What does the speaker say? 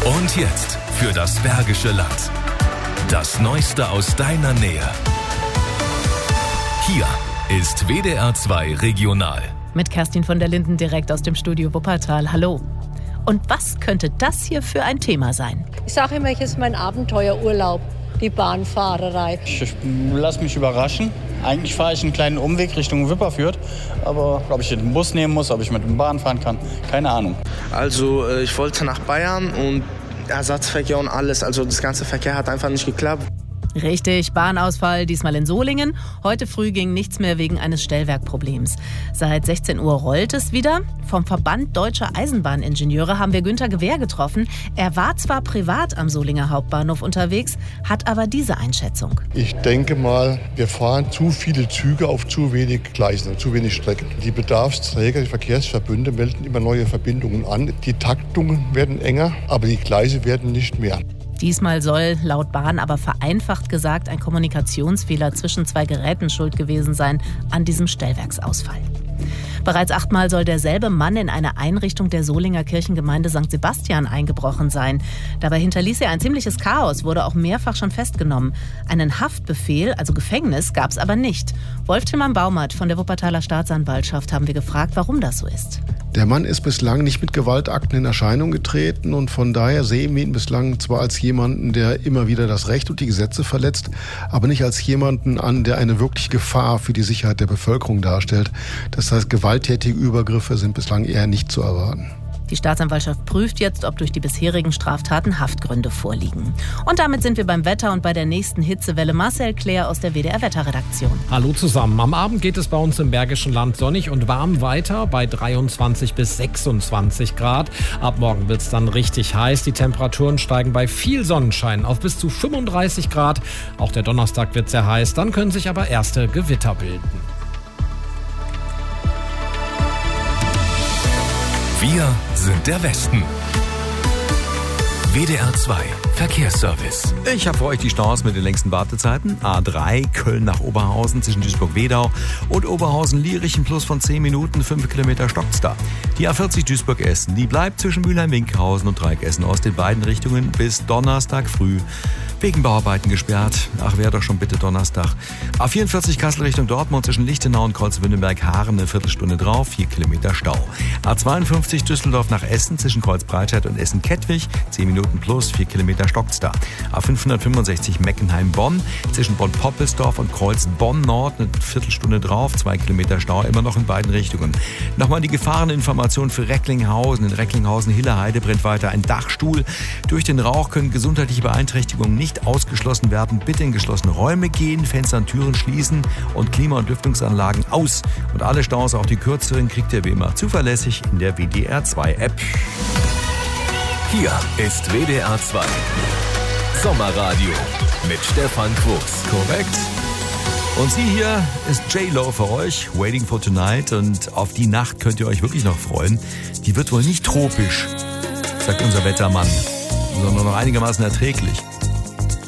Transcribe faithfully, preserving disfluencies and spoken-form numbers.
Und jetzt für das Bergische Land. Das Neueste aus deiner Nähe. Hier ist W D R zwei Regional. Mit Kerstin von der Linden direkt aus dem Studio Wuppertal. Hallo. Und was könnte das hier für ein Thema sein? Ich sage immer, es ist mein Abenteuerurlaub, die Bahnfahrerei. Ich, ich lasse mich überraschen. Eigentlich fahre ich einen kleinen Umweg Richtung Wipperfürth. Aber ob ich den Bus nehmen muss, ob ich mit dem Bahn fahren kann, keine Ahnung. Also ich wollte nach Bayern und Ersatzverkehr und alles. Also das ganze Verkehr hat einfach nicht geklappt. Richtig, Bahnausfall, diesmal in Solingen. Heute früh ging nichts mehr wegen eines Stellwerkproblems. Seit sechzehn Uhr rollt es wieder. Vom Verband Deutscher Eisenbahningenieure haben wir Günter Gewehr getroffen. Er war zwar privat am Solinger Hauptbahnhof unterwegs, hat aber diese Einschätzung. Ich denke mal, wir fahren zu viele Züge auf zu wenig Gleisen, zu wenig Strecken. Die Bedarfsträger, die Verkehrsverbünde melden immer neue Verbindungen an. Die Taktungen werden enger, aber die Gleise werden nicht mehr. Diesmal soll laut Bahn aber vereinfacht gesagt ein Kommunikationsfehler zwischen zwei Geräten schuld gewesen sein an diesem Stellwerksausfall. Bereits achtmal soll derselbe Mann in eine Einrichtung der Solinger Kirchengemeinde Sankt Sebastian eingebrochen sein. Dabei hinterließ er ein ziemliches Chaos, wurde auch mehrfach schon festgenommen. Einen Haftbefehl, also Gefängnis, gab es aber nicht. Wolf Tillmann-Baumert von der Wuppertaler Staatsanwaltschaft haben wir gefragt, warum das so ist. Der Mann ist bislang nicht mit Gewaltakten in Erscheinung getreten und von daher sehen wir ihn bislang zwar als jemanden, der immer wieder das Recht und die Gesetze verletzt, aber nicht als jemanden an, der eine wirkliche Gefahr für die Sicherheit der Bevölkerung darstellt. Das heißt, gewalttätige Übergriffe sind bislang eher nicht zu erwarten. Die Staatsanwaltschaft prüft jetzt, ob durch die bisherigen Straftaten Haftgründe vorliegen. Und damit sind wir beim Wetter und bei der nächsten Hitzewelle. Marcel Claire aus der W D R-Wetterredaktion. Hallo zusammen. Am Abend geht es bei uns im Bergischen Land sonnig und warm weiter bei dreiundzwanzig bis sechsundzwanzig Grad. Ab morgen wird es dann richtig heiß. Die Temperaturen steigen bei viel Sonnenschein auf bis zu fünfunddreißig Grad. Auch der Donnerstag wird sehr heiß. Dann können sich aber erste Gewitter bilden. Wir sind der Westen. W D R zwei Verkehrsservice. Ich habe für euch die Staus mit den längsten Wartezeiten. A drei Köln nach Oberhausen zwischen Duisburg-Wedau und Oberhausen-Lierich, ein Plus von zehn Minuten, fünf Kilometer stockt's da. Die A vierzig Duisburg-Essen, die bleibt zwischen Mülheim-Winkhausen und Dreieck-Essen-Ost in beiden Richtungen bis Donnerstag früh. Wegen Bauarbeiten gesperrt. Ach, wäre doch schon bitte Donnerstag. A vierundvierzig Kassel Richtung Dortmund zwischen Lichtenau und Kreuzwündenberg-Haaren eine Viertelstunde drauf, vier Kilometer Stau. A zweiundfünfzig Düsseldorf nach Essen zwischen Kreuzbreitscheid und Essen-Kettwig, zehn Minuten plus, vier Kilometer stockt's da. A fünfhundertfünfundsechzig Meckenheim-Bonn zwischen Bonn-Poppelsdorf und Kreuz-Bonn-Nord eine Viertelstunde drauf, zwei Kilometer Stau, immer noch in beiden Richtungen. Nochmal die Gefahreninformation für Recklinghausen. In Recklinghausen-Hilleheide brennt weiter ein Dachstuhl. Durch den Rauch können gesundheitliche Beeinträchtigungen nicht ausgeschlossen werden. Bitte in geschlossene Räume gehen, Fenster und Türen schließen und Klima- und Lüftungsanlagen aus. Und alle Staus, auch die kürzeren, kriegt ihr wie immer zuverlässig in der W D R zwei App. Hier ist W D R zwei Sommerradio mit Stefan Quos. Korrekt. Und sie hier ist J-Lo für euch, Waiting for Tonight. Und auf die Nacht könnt ihr euch wirklich noch freuen. Die wird wohl nicht tropisch, sagt unser Wettermann, sondern noch einigermaßen erträglich.